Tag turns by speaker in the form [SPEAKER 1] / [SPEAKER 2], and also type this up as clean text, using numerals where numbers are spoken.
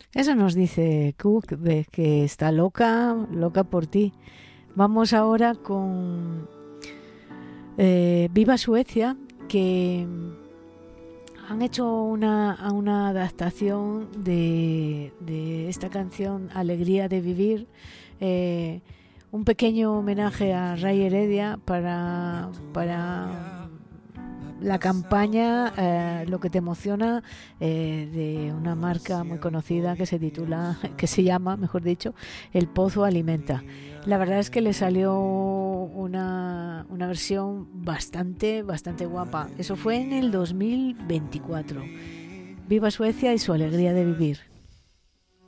[SPEAKER 1] Eso nos dice Cook, de que está loca, loca por ti. Vamos ahora con Viva Suecia, que han hecho una adaptación de esta canción Alegría de Vivir, un pequeño homenaje a Ray Heredia para la campaña Lo que te emociona, de una marca muy conocida que se llama, mejor dicho, El Pozo Alimenta. La verdad es que le salió una versión bastante guapa. Eso fue en el 2024. Viva Suecia y su alegría de vivir.